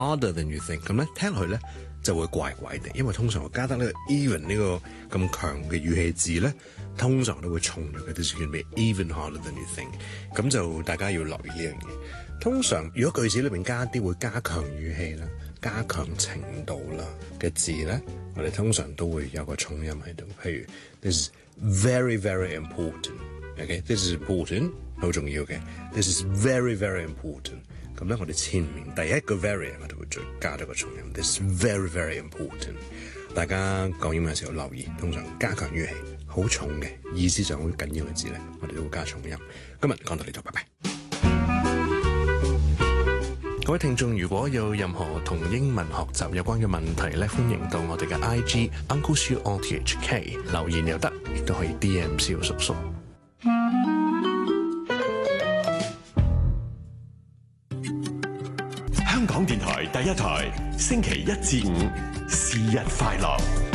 harder than you think， 咁咧聽落去咧就會怪怪地，因為通常我加得呢個 even 呢個咁強嘅語氣字咧，通常都會重咗嘅。This is going to be even harder than you think。咁就大家要留意呢樣嘢。通常如果句子裏邊加啲會加強語氣啦、加強程度啦嘅字咧，我哋通常都會有個重音喺度。譬如 This is very very important。OK，this is important， 好重要嘅。This is very very important。咁咧，我哋前面第一個 very 我哋會再加咗個重音。This is very very important。大家講英文嘅時候留意，通常加強語氣好重嘅意思上好緊要嘅字咧，我哋都會加重音。今日講到呢度，拜拜。各位聽眾，如果有任何同英文學習有關嘅問題咧，歡迎到我哋嘅 IG Uncle Siu RTHK 留言又得，亦都可以 DM 蕭叔叔。 香港電台第一台，星期1至5，是日快樂。